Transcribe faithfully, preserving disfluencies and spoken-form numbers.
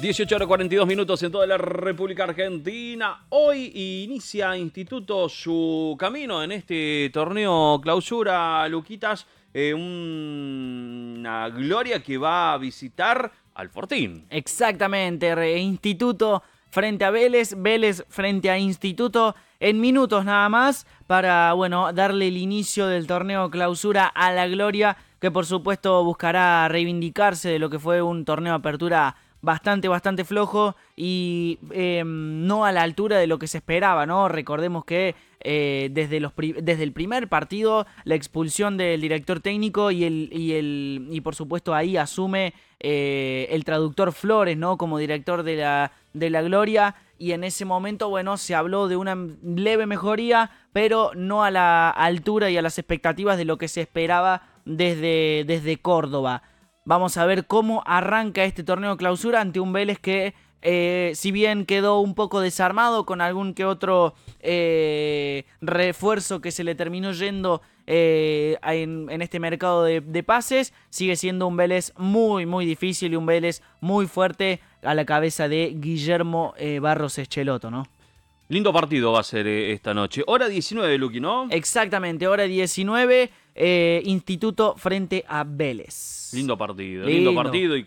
dieciocho horas cuarenta y dos minutos en toda la República Argentina. Hoy inicia Instituto su camino en este torneo clausura, Luquitas. Eh, un- una gloria que va a visitar al Fortín. Exactamente, re- Instituto frente a Vélez, Vélez frente a Instituto en minutos nada más para, bueno, darle el inicio del torneo clausura a la gloria, que por supuesto buscará reivindicarse de lo que fue un torneo de apertura bastante, bastante flojo y eh, no a la altura de lo que se esperaba, ¿no? Recordemos que eh, desde, los pri- desde el primer partido, la expulsión del director técnico y, el, y, el, y por supuesto ahí asume eh, el traductor Flores, ¿no? Como director de la, de la Gloria. Y en ese momento, bueno, se habló de una leve mejoría, pero no a la altura y a las expectativas de lo que se esperaba desde, desde Córdoba. Vamos a ver cómo arranca este torneo clausura ante un Vélez que, eh, si bien quedó un poco desarmado con algún que otro eh, refuerzo que se le terminó yendo eh, en, en este mercado de, de pases, sigue siendo un Vélez muy, muy difícil y un Vélez muy fuerte a la cabeza de Guillermo eh, Barros Echeloto, ¿no? Lindo partido va a ser eh, esta noche. Hora diecinueve, Luqui, ¿no? Exactamente, hora diecinueve, eh, Instituto frente a Vélez. Lindo partido, lindo Lindo. partido. Y